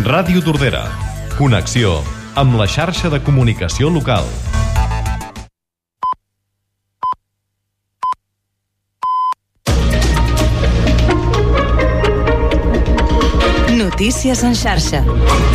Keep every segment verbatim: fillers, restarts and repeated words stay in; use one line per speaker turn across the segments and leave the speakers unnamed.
Ràdio Tordera. Connexió amb la xarxa de comunicació local.
Notícies en xarxa.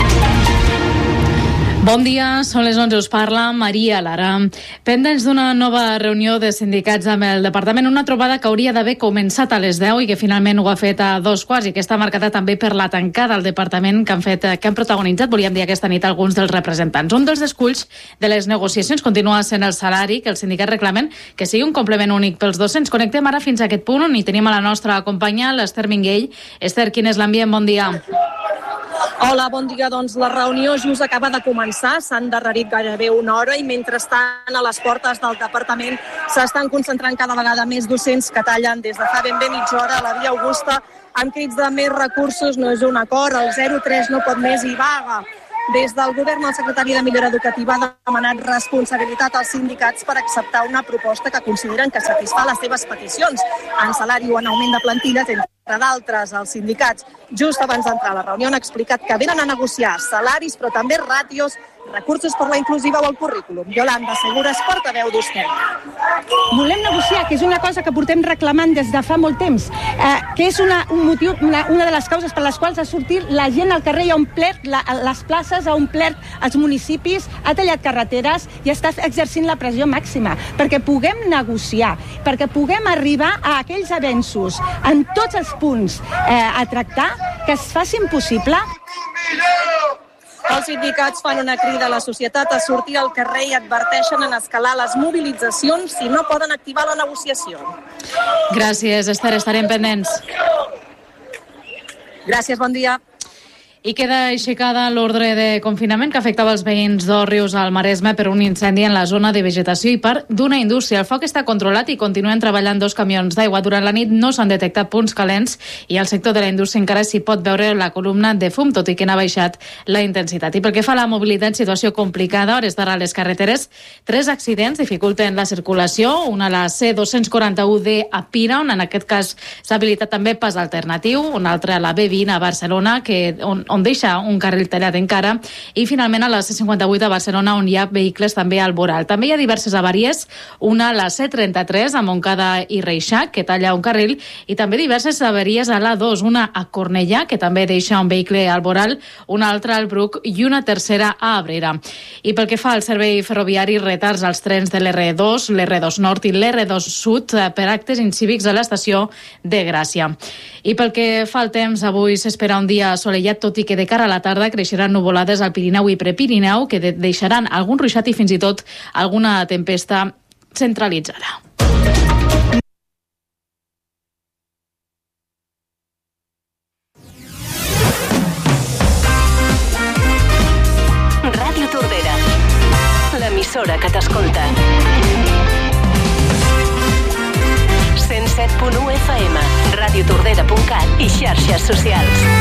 Bon dia, són les onze, us parla Maria Lara. Pendents d'una nova reunió de sindicats amb el departament, una trobada que hauria d'haver començat a les deu i que finalment ho ha fet a dos quarts i que està marcada també per la tancada al departament que han fet, que han protagonitzat, volíem dir aquesta nit, alguns dels representants. Un dels desculls de les negociacions continua sent el salari, que els sindicats reclamen que sigui un complement únic pels docents. Connectem ara fins a aquest punt on hi tenim a la nostra companya, l'Ester Minguell. Ester, quin és l'ambient? Bon dia.
Hola, bon dia. Doncs la reunió just acaba de començar, s'ha endarrerit gairebé una hora i mentrestant a les portes del departament s'estan concentrant cada vegada més docents que tallen des de fa ben bé mitja hora a la Via Augusta amb crits de més recursos. No és un acord, el zero tres no pot més i vaga. Des del govern, el secretari de Millora Educativa ha demanat responsabilitat als sindicats per acceptar una proposta que consideren que satisfà les seves peticions en salari o en augment de plantilles, entre d'altres. Els sindicats, just abans d'entrar a la reunió, han explicat que venen a negociar salaris, però també ràtios, recursos per la inclusiva o el currículum. Yolanda Segura és portaveu d'Esquerra.
Volem negociar, que és una cosa que portem reclamant des de fa molt temps, eh, que és una, un motiu, una, una de les causes per les quals ha sortit la gent al carrer i ha omplert la, les places, ha omplert els municipis, ha tallat carreteres i està exercint la pressió màxima, perquè puguem negociar, perquè puguem arribar a aquells avenços en tots els punts eh, a tractar, que es facin possible.
Els sindicats fan una crida a la societat a sortir al carrer i adverteixen en escalar les mobilitzacions si no poden activar la negociació.
Gràcies, Esther, estarem pendents.
Gràcies, bon dia.
I queda aixecada l'ordre de confinament que afectava els veïns d'Òrrius al Maresme per un incendi en la zona de vegetació i part d'una indústria. El foc està controlat i continuen treballant dos camions d'aigua. Durant la nit no s'han detectat punts calents i al sector de la indústria encara s'hi pot veure la columna de fum, tot i que n'ha baixat la intensitat. I pel que fa a la mobilitat, situació complicada. A hores d'ara a les carreteres, tres accidents dificulten la circulació. Una a la C dos quaranta-u D a Pira, on en aquest cas s'ha habilitat també pas alternatiu. Una altra a la B vint a Barcelona, que on on deixa un carril tallat encara, i finalment a la C cinquanta-vuit a Barcelona, on hi ha vehicles també al voral. També hi ha diverses avaries, una a la C trenta-tres a Montcada i Reixac, que talla un carril, i també diverses avaries a l'A dos, una a Cornellà, que també deixa un vehicle al voral, una altra al Bruc i una tercera a Abrera. I pel que fa al servei ferroviari, retards als trens de l'R dos, l'R dos Nord i l'R dos Sud per actes incívics a l'estació de Gràcia. I pel que fa al temps, avui s'espera un dia assolellat, tot i que de cara a la tarda creixeran nuvolades al Pirineu i Prepirineu, que deixaran algun ruixat i fins i tot alguna tempesta centralitzada.
Ràdio Tordera, l'emissora que t'escolta. cent set punt u F M, radiotordera punt cat i xarxes socials.